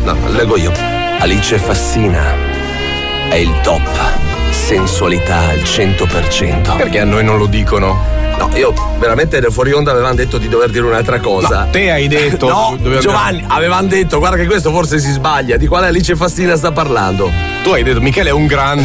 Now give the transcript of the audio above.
No, leggo io. Alice Fassina è il top. Sensualità al 100%. Perché a noi non lo dicono? No, io veramente fuori onda avevano detto di dover dire un'altra cosa. No, te hai detto. No, Giovanni, avevano detto, guarda che questo forse si sbaglia. Di quale Alice Fassina sta parlando? Tu hai detto, Michele è un grande.